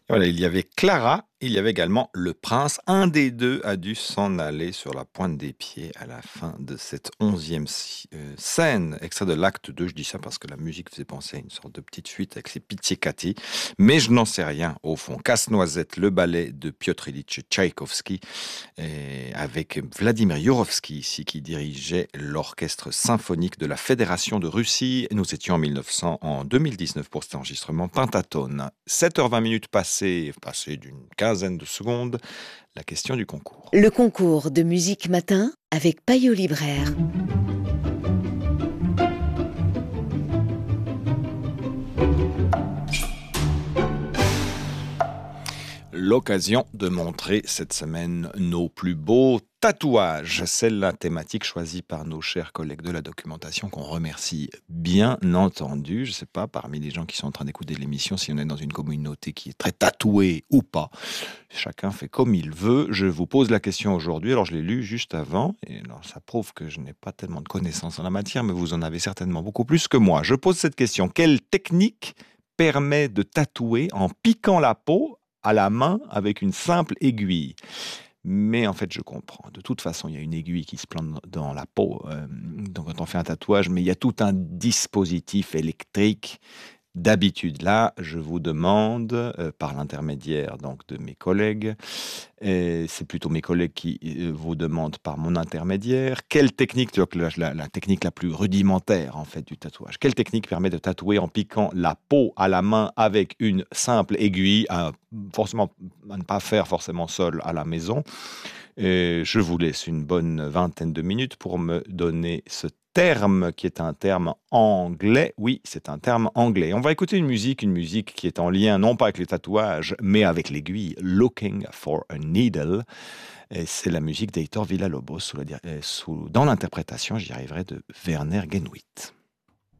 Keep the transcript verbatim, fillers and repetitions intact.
Voilà, il y avait Clara, il y avait également le prince. Un des deux a dû s'en aller sur la pointe des pieds à la fin de cette onzième si- euh, scène, extrait de l'acte deux. Je dis ça parce que la musique faisait penser à une sorte de petite fuite avec ses pizzicatis, mais je n'en sais rien au fond. Casse-Noisette, le ballet de Piotr Ilyich Tchaïkovski, et avec Vladimir Jurovski ici qui dirigeait l'orchestre symphonique de la Fédération de Russie. Nous étions en mille neuf cents, en deux mille dix-neuf pour cet enregistrement Pentatone. sept heures vingt minutes passées, passées d'une quinzaine de secondes, la question du concours. Le concours de musique matin avec Payot Libraire. L'occasion de montrer cette semaine nos plus beaux tatouages. C'est la thématique choisie par nos chers collègues de la documentation qu'on remercie bien entendu. Je ne sais pas, parmi les gens qui sont en train d'écouter l'émission, si on est dans une communauté qui est très tatouée ou pas. Chacun fait comme il veut. Je vous pose la question aujourd'hui. Alors, je l'ai lu juste avant. Et alors, ça prouve que je n'ai pas tellement de connaissances en la matière, mais vous en avez certainement beaucoup plus que moi. Je pose cette question. Quelle technique permet de tatouer en piquant la peau à la main avec une simple aiguille? Mais en fait, je comprends. De toute façon, il y a une aiguille qui se plante dans la peau. Euh, donc, quand on fait un tatouage, mais il y a tout un dispositif électrique. D'habitude, là, je vous demande, euh, par l'intermédiaire donc de mes collègues, et c'est plutôt mes collègues qui euh, vous demandent par mon intermédiaire, quelle technique, tu vois, que la, la- la technique la plus rudimentaire en fait du tatouage, quelle technique permet de tatouer en piquant la peau à la main avec une simple aiguille, à, forcément, à ne pas faire forcément seul à la maison. Et je vous laisse une bonne vingtaine de minutes pour me donner ce terme qui est un terme anglais. Oui, c'est un terme anglais. On va écouter une musique, une musique qui est en lien non pas avec les tatouages, mais avec l'aiguille. Looking for a Needle. Et c'est la musique d'Hector Villa-Lobos sous la dir- euh, sous- dans l'interprétation, j'y arriverai, de Werner Genwit.